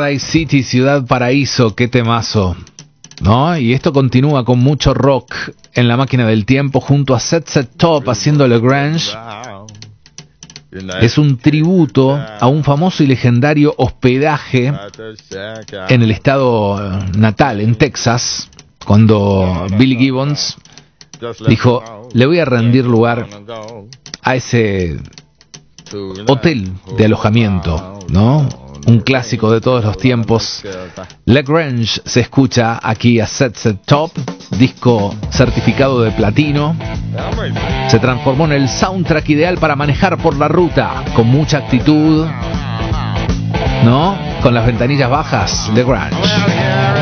Paradise City, Ciudad Paraíso, qué temazo, ¿no? Y esto continúa con mucho rock en la máquina del tiempo junto a Set Top haciendo Le Grange. Es un tributo a un famoso y legendario hospedaje en el estado natal, en Texas, cuando Billy Gibbons dijo, le voy a rendir lugar a ese hotel de alojamiento, ¿no? Un clásico de todos los tiempos. Le Grange se escucha aquí a Set Top, disco certificado de platino. Se transformó en el soundtrack ideal para manejar por la ruta, con mucha actitud, ¿no? Con las ventanillas bajas, Le Grange.